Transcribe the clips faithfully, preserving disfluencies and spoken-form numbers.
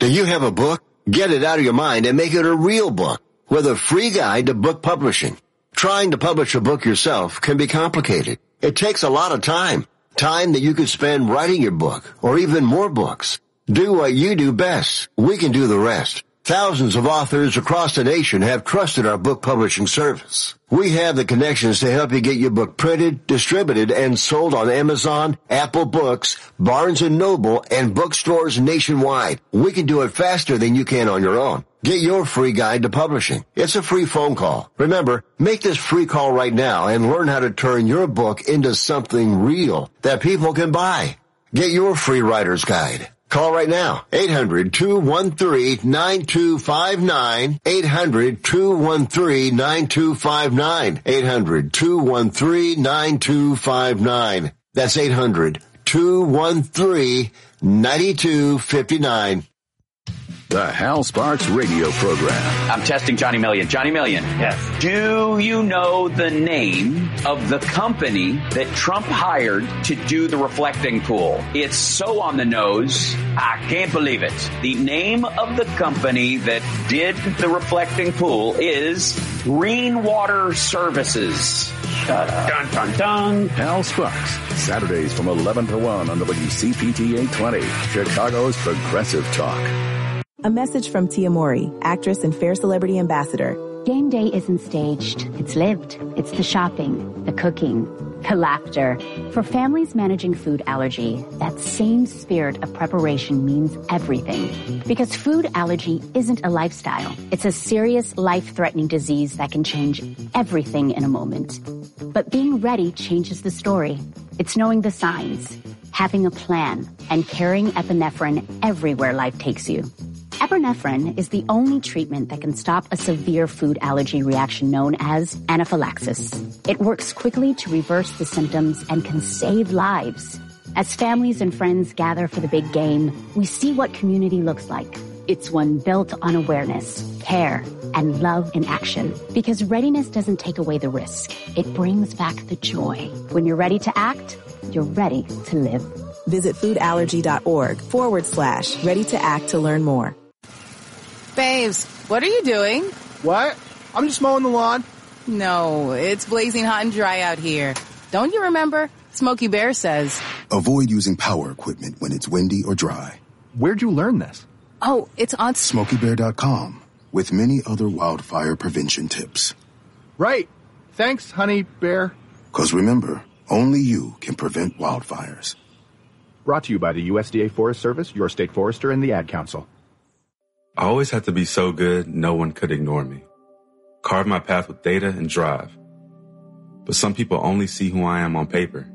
Do you have a book? Get it out of your mind and make it a real book with a free guide to book publishing. Trying to publish a book yourself can be complicated. It takes a lot of time. Time that you could spend writing your book or even more books. Do what you do best. We can do the rest. Thousands of authors across the nation have trusted our book publishing service. We have the connections to help you get your book printed, distributed, and sold on Amazon, Apple Books, Barnes and Noble, and bookstores nationwide. We can do it faster than you can on your own. Get your free guide to publishing. It's a free phone call. Remember, make this free call right now and learn how to turn your book into something real that people can buy. Get your free writer's guide. Call right now, eight hundred, two one three, nine two five nine, eight hundred, two one three, nine two five nine, eight hundred, two one three, nine two five nine. That's eight hundred, two one three, nine two five nine. The Hal Sparks radio program. I'm testing Johnny Million. Johnny Million. Yes. Do you know the name of the company that Trump hired to do the reflecting pool? It's so on the nose, I can't believe it. The name of the company that did the reflecting pool is Greenwater Services. Shut up. Dun, dun, dun. Hal Sparks, Saturdays from eleven to one on W C P T eight twenty, Chicago's Progressive Talk. A message from Tia Mowry, actress and Fair Celebrity Ambassador. Game day isn't staged. It's lived. It's the shopping, the cooking, the laughter. For families managing food allergy, that same spirit of preparation means everything. Because food allergy isn't a lifestyle. It's a serious, life-threatening disease that can change everything in a moment. But being ready changes the story. It's knowing the signs, having a plan, and carrying epinephrine everywhere life takes you. Epinephrine is the only treatment that can stop a severe food allergy reaction known as anaphylaxis. It works quickly to reverse the symptoms and can save lives. As families and friends gather for the big game, we see what community looks like. It's one built on awareness, care, and love in action. Because readiness doesn't take away the risk. It brings back the joy. When you're ready to act, you're ready to live. Visit foodallergy.org forward slash ready to act to learn more. Babes, what are you doing? What? I'm just mowing the lawn. No, it's blazing hot and dry out here. Don't you remember? Smokey Bear says, avoid using power equipment when it's windy or dry. Where'd you learn this? Oh, it's on smokey bear dot com with many other wildfire prevention tips. Right. Thanks, honey bear. Because remember, only you can prevent wildfires. Brought to you by the U S D A Forest Service, your state forester, and the Ad Council. I always had to be so good, no one could ignore me. Carve my path with data and drive. But some people only see who I am on paper.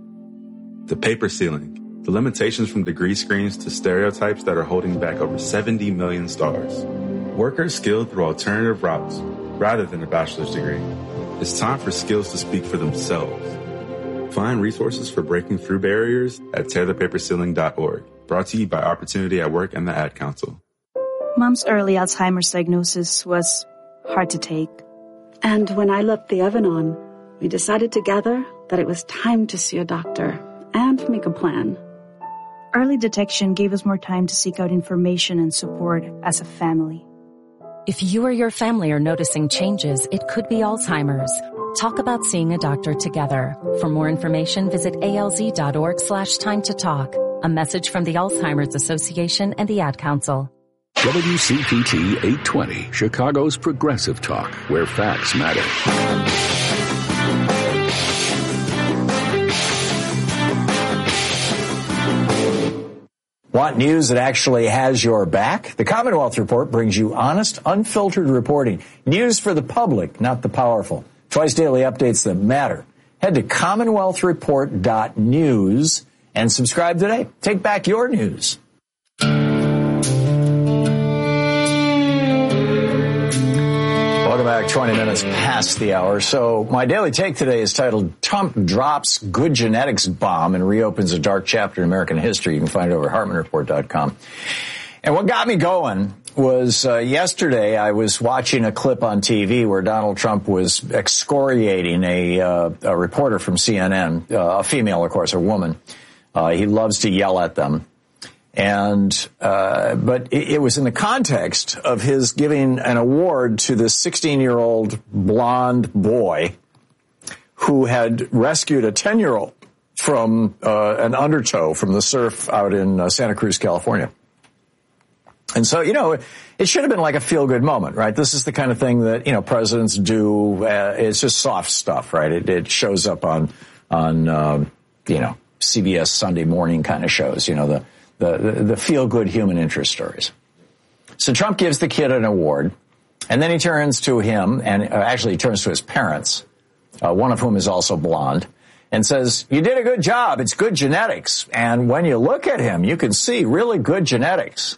The paper ceiling, the limitations from degree screens to stereotypes that are holding back over seventy million stars. Workers skilled through alternative routes rather than a bachelor's degree. It's time for skills to speak for themselves. Find resources for breaking through barriers at tear the paper ceiling dot org. Brought to you by Opportunity at Work and the Ad Council. Mom's early Alzheimer's diagnosis was hard to take. And when I left the oven on, we decided together that it was time to see a doctor and make a plan. Early detection gave us more time to seek out information and support as a family. If you or your family are noticing changes, it could be Alzheimer's. Talk about seeing a doctor together. For more information, visit alz.org slash time to talk. A message from the Alzheimer's Association and the Ad Council. W C P T eight twenty, Chicago's Progressive Talk, where facts matter. Want news that actually has your back? The Commonwealth Report brings you honest, unfiltered reporting. News for the public, not the powerful. Twice daily updates that matter. Head to commonwealth report dot news and subscribe today. Take back your news. Welcome back, twenty minutes past the hour. So my daily take today is titled, Trump Drops Good Genetics Bomb and Reopens a Dark Chapter in American History. You can find it over at hartman report dot com. And what got me going was uh, yesterday I was watching a clip on T V where Donald Trump was excoriating a, uh, a reporter from C N N, uh, a female, of course, a woman. Uh, he loves to yell at them. And, uh, but it, it was in the context of his giving an award to this sixteen-year-old blonde boy who had rescued a ten-year-old from uh, an undertow from the surf out in uh, Santa Cruz, California. And so, you know, it should have been like a feel-good moment, right? This is the kind of thing that, you know, presidents do. Uh, it's just soft stuff, right? It, it shows up on, on uh, you know, C B S Sunday morning kind of shows, you know, the, the, the feel-good human interest stories. So Trump gives the kid an award, and then he turns to him, and uh, actually he turns to his parents, uh, one of whom is also blonde, and says, you did a good job. It's good genetics. And when you look at him, you can see really good genetics.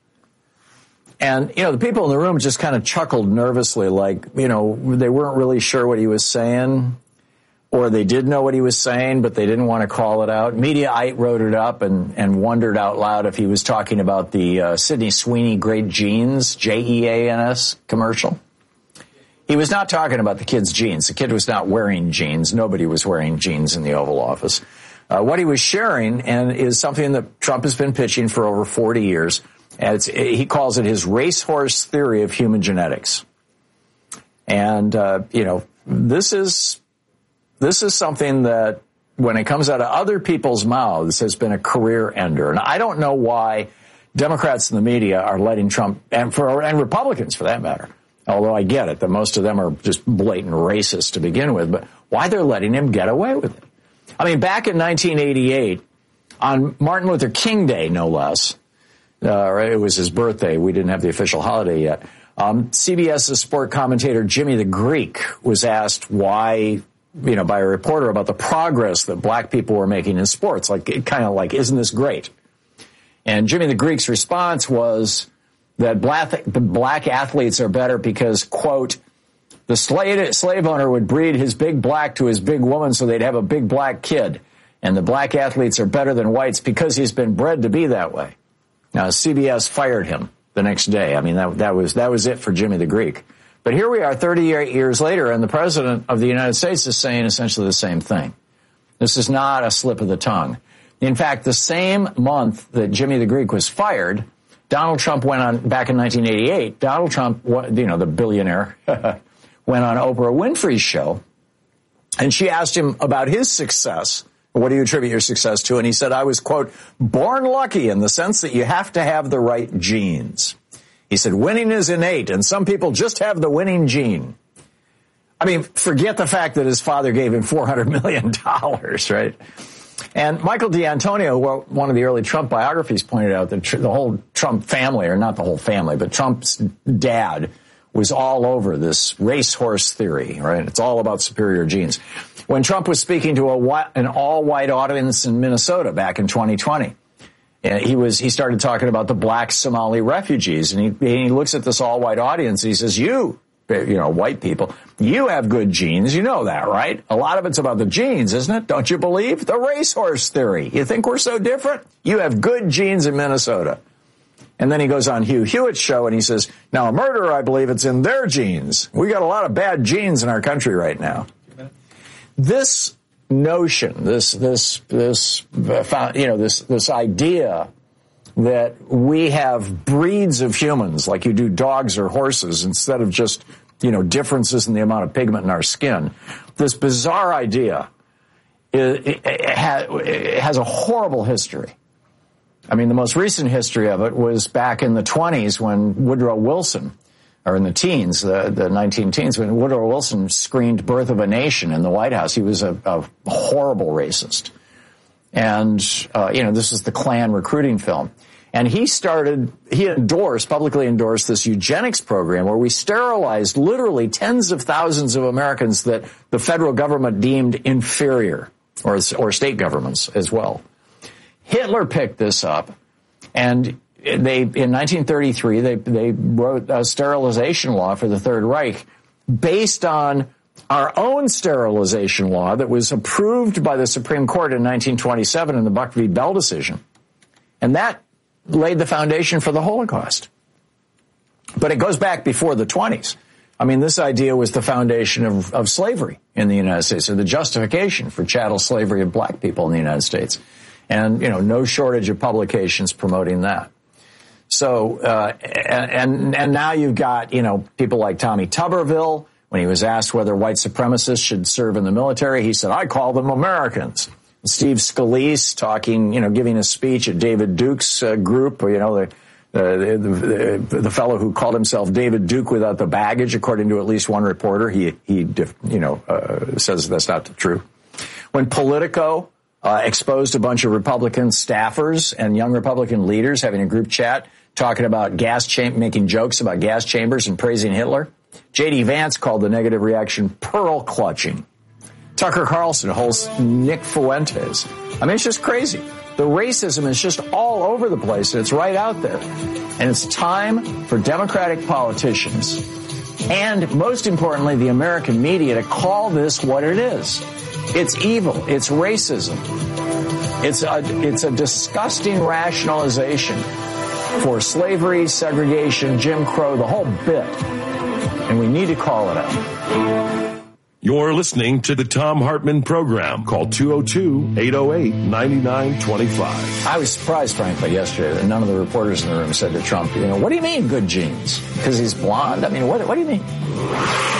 And, you know, the people in the room just kind of chuckled nervously, like, you know, they weren't really sure what he was saying, or they did know what he was saying, but they didn't want to call it out. Mediaite wrote it up and, and wondered out loud if he was talking about the uh, Sydney Sweeney Great Jeans, J E A N S commercial. He was not talking about the kid's jeans. The kid was not wearing jeans. Nobody was wearing jeans in the Oval Office. Uh, what he was sharing, and is something that Trump has been pitching for over forty years, and it's, he calls it his racehorse theory of human genetics. And, uh, you know, this is, this is something that, when it comes out of other people's mouths, has been a career ender. And I don't know why Democrats in the media are letting Trump, and for, and Republicans for that matter, although I get it that most of them are just blatant racists to begin with, but why they're letting him get away with it. I mean, back in nineteen eighty-eight, on Martin Luther King Day, no less, uh, it was his birthday. We didn't have the official holiday yet. Um, CBS's sport commentator Jimmy the Greek was asked why, you know, by a reporter about the progress that black people were making in sports. Like, kind of like, isn't this great? And Jimmy the Greek's response was that black, the black athletes are better because, quote, the slave, slave owner would breed his big black to his big woman so they'd have a big black kid. And the black athletes are better than whites because he's been bred to be that way. Now, C B S fired him the next day. I mean, that, that was, that was it for Jimmy the Greek. But here we are thirty-eight years later, and the president of the United States is saying essentially the same thing. This is not a slip of the tongue. In fact, the same month that Jimmy the Greek was fired, Donald Trump went on, back in nineteen eighty-eight, Donald Trump, you know, the billionaire, went on Oprah Winfrey's show, and she asked him about his success. What do you attribute your success to? And he said, I was, quote, born lucky in the sense that you have to have the right genes. He said, winning is innate, and some people just have the winning gene. I mean, forget the fact that his father gave him four hundred million dollars, right? And Michael D'Antonio, one of the early Trump biographies, pointed out that the whole Trump family, or not the whole family, but Trump's dad was all over this racehorse theory, right? It's all about superior genes. When Trump was speaking to a, an all-white audience in Minnesota back in twenty twenty, he was he started talking about the black Somali refugees, and he, and he looks at this all-white audience, and he says, you, you know, white people, you have good genes. You know that, right? A lot of it's about the genes, isn't it? Don't you believe? The racehorse theory. You think we're so different? You have good genes in Minnesota. And then he goes on Hugh Hewitt's show, and he says, now, a murderer, I believe it's in their genes. We got a lot of bad genes in our country right now. This notion, this, this, this, you know, this, this idea that we have breeds of humans, like you do dogs or horses, instead of just, you know, differences in the amount of pigment in our skin. This bizarre idea, it, it has a horrible history. I mean, the most recent history of it was back in the twenties when Woodrow Wilson, or in the teens, the, the nineteen teens, when Woodrow Wilson screened Birth of a Nation in the White House. He was a, a horrible racist. And, uh, you know, this is the Klan recruiting film. And he started, he endorsed, publicly endorsed this eugenics program where we sterilized literally tens of thousands of Americans that the federal government deemed inferior, or, or state governments as well. Hitler picked this up, and they, in nineteen thirty-three, they, they wrote a sterilization law for the Third Reich based on our own sterilization law that was approved by the Supreme Court in nineteen twenty-seven in the Buck v. Bell decision. And that laid the foundation for the Holocaust. But it goes back before the twenties. I mean, this idea was the foundation of, of slavery in the United States, or the justification for chattel slavery of black people in the United States. And, you know, no shortage of publications promoting that. So, uh, and, and now you've got, you know, people like Tommy Tuberville. When he was asked whether white supremacists should serve in the military, he said, I call them Americans. Steve Scalise talking, you know, giving a speech at David Duke's uh, group, you know, the, the, the, the fellow who called himself David Duke without the baggage, according to at least one reporter. He, he, you know, uh, says that's not true. When Politico uh, exposed a bunch of Republican staffers and young Republican leaders having a group chat talking about gas cham- making jokes about gas chambers and praising Hitler, J D Vance called the negative reaction pearl clutching. Tucker Carlson holds Nick Fuentes. I mean, it's just crazy. The racism is just all over the place, and it's right out there. And it's time for Democratic politicians, and most importantly, the American media, to call this what it is. It's evil. It's racism. It's a, it's a disgusting rationalization for slavery, segregation, Jim Crow, the whole bit. And we need to call it out. You're listening to the Thom Hartmann Program. Call two oh two, eight oh eight, nine nine two five. I was surprised, frankly, yesterday that none of the reporters in the room said to Trump, you know, what do you mean good genes? Because he's blonde? I mean, what, what do you mean?